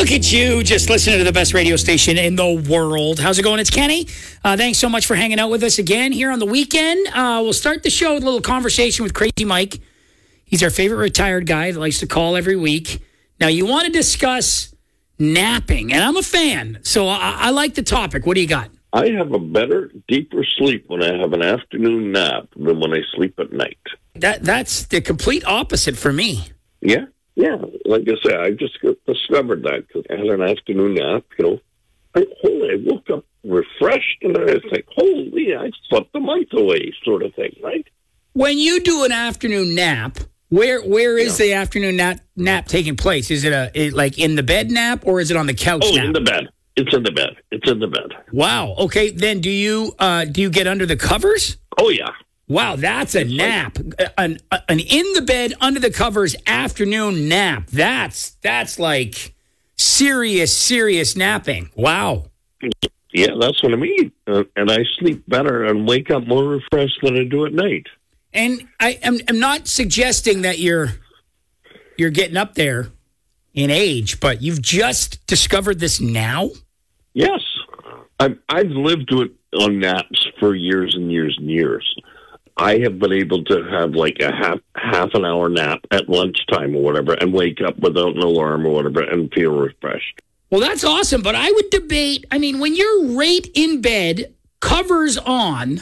Look at you, just listening to the best radio station in the world. How's it going? It's Kenny. Thanks so much for hanging out with us again here on the weekend. We'll start the show with a little conversation with Crazy Mike. He's our favorite retired guy that likes to call every week. Now, you want to discuss napping, and I'm a fan, so I like the topic. What do you got? I have a better, deeper sleep when I have an afternoon nap than when I sleep at night. That's the complete opposite for me. Yeah. Yeah, like I said, I just discovered that because I had an afternoon nap, I woke up refreshed, and I was like, holy, I slept the month away, sort of thing, right? When you do an afternoon nap, where is the afternoon nap taking place? Is it like in the bed nap, or is it on the couch nap? Oh, in the bed. It's in the bed. It's in the bed. Wow. Okay, then do you get under the covers? Oh, yeah. Wow, that's a nap. An in the bed, under the covers afternoon nap. That's like serious napping. Wow. Yeah, that's what I mean. And I sleep better and wake up more refreshed than I do at night. And I'm not suggesting that you're getting up there in age, but you've just discovered this now? Yes. I've lived on naps for years and years and years. I have been able to have like a half an hour nap at lunchtime or whatever and wake up without an alarm or whatever and feel refreshed. Well, that's awesome, but I would debate, when you're right in bed, covers on,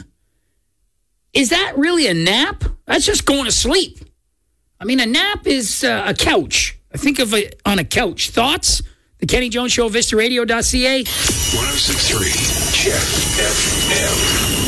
is that really a nap? That's just going to sleep. A nap is a couch. I think of it on a couch. Thoughts? The Kenny Jones Show, VistaRadio.ca. 106.3 Chet FM.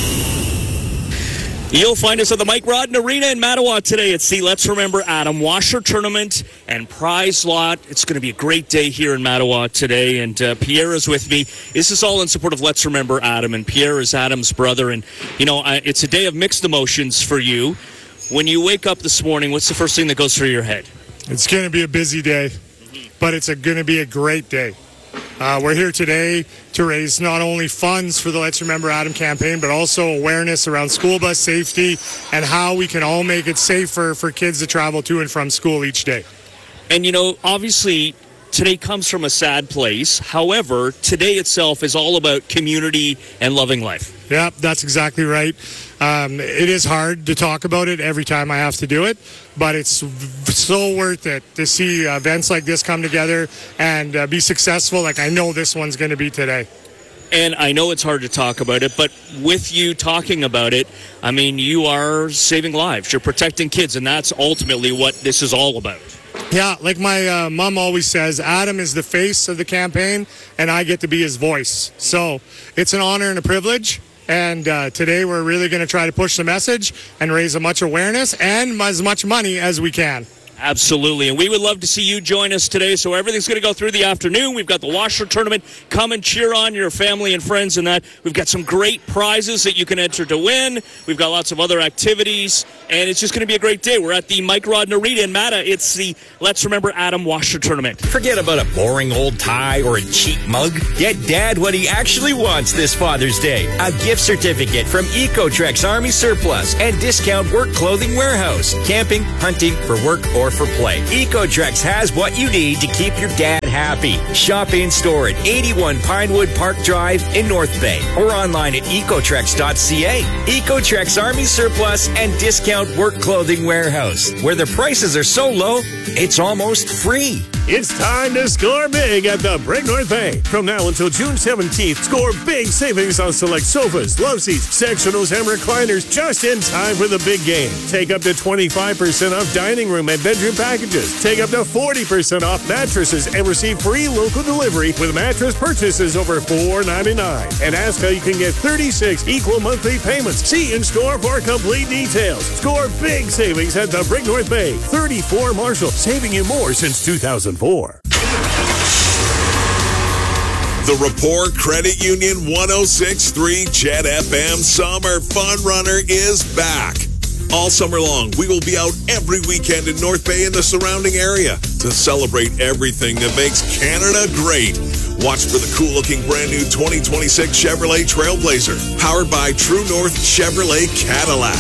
You'll find us at the Mike Rodden Arena in Mattawa today. It's the Let's Remember Adam Washer Tournament and Prize Lot. It's going to be a great day here in Mattawa today, and Pierre is with me. This is all in support of Let's Remember Adam, and Pierre is Adam's brother. And, it's a day of mixed emotions for you. When you wake up this morning, what's the first thing that goes through your head? It's going to be a busy day, but it's going to be a great day. We're here today to raise not only funds for the Let's Remember Adam campaign, but also awareness around school bus safety and how we can all make it safer for kids to travel to and from school each day. And, obviously, today comes from a sad place. However, today itself is all about community and loving life. Yeah, that's exactly right. It is hard to talk about it every time I have to do it, but it's so worth it to see events like this come together and be successful like I know this one's going to be today. And I know it's hard to talk about it, but with you talking about it, you are saving lives. You're protecting kids, and that's ultimately what this is all about. Yeah, like my mom always says, Adam is the face of the campaign, and I get to be his voice. So it's an honor and a privilege. And today we're really going to try to push the message and raise as much awareness and as much money as we can. Absolutely. And we would love to see you join us today. So everything's going to go through the afternoon. We've got the Washer Tournament. Come and cheer on your family and friends in that. We've got some great prizes that you can enter to win. We've got lots of other activities. And it's just going to be a great day. We're at the Mike Rodden Arena in Matta. It's the Let's Remember Adam Washer Tournament. Forget about a boring old tie or a cheap mug. Get Dad what he actually wants this Father's Day. A gift certificate from Ecotrex Army Surplus and Discount Work Clothing Warehouse. Camping, hunting, for work, or for play. Ecotrex has what you need to keep your dad happy. Shop in store at 81 Pinewood Park Drive in North Bay or online at ecotrex.ca. Ecotrex Army Surplus and Discount Work Clothing Warehouse, where the prices are so low, it's almost free. It's time to score big at the Brick North Bay. From now until June 17th, score big savings on select sofas, love seats, sectionals, and recliners just in time for the big game. Take up to 25% off dining room and bedroom packages. Take up to 40% off mattresses and receive free local delivery with mattress purchases over $4.99. And ask how you can get 36 equal monthly payments. See in store for complete details. Score big savings at the Brick North Bay. 34 Marshall, saving you more since 2004. The Rapport Credit Union 106.3 Chet FM Summer Fun Runner is back. All summer long, we will be out every weekend in North Bay and the surrounding area to celebrate everything that makes Canada great. Watch for the cool-looking brand new 2026 Chevrolet Trailblazer, powered by True North Chevrolet Cadillac.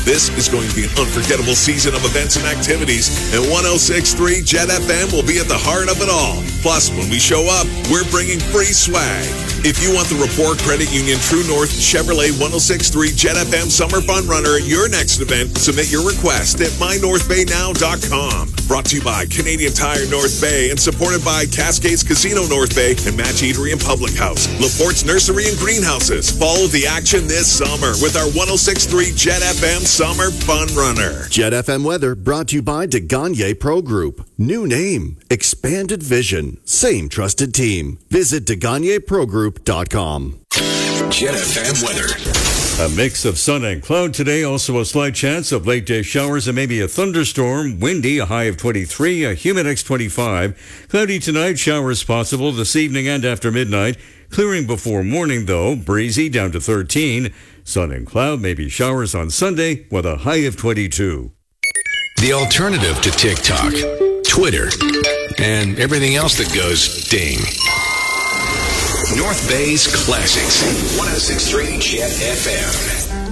This is going to be an unforgettable season of events and activities, and 106.3 Jet FM will be at the heart of it all. Plus, when we show up, we're bringing free swag. If you want the Rapport Credit Union True North Chevrolet 106.3 Jet FM Summer Fun Runner at your next event, submit your request at mynorthbaynow.com. Brought to you by Canadian Tire North Bay and supported by Cascades Casino North Bay and Match Eatery and Public House, LaPorte's Nursery and Greenhouses. Follow the action this summer with our 106.3 Jet FM Summer Fun Runner. Jet FM weather brought to you by DeGagne Pro Group. New name, expanded vision, same trusted team. Visit DeGagneProGroup.com. Jet FM weather. A mix of sun and cloud today. Also a slight chance of late day showers and maybe a thunderstorm. Windy, a high of 23, a Humidex 25. Cloudy tonight, showers possible this evening and after midnight. Clearing before morning though, breezy down to 13. Sun and cloud, maybe showers on Sunday with a high of 22. The alternative to TikTok, Twitter, and everything else that goes ding. North Bay's Classics, 106.3 Jet FM.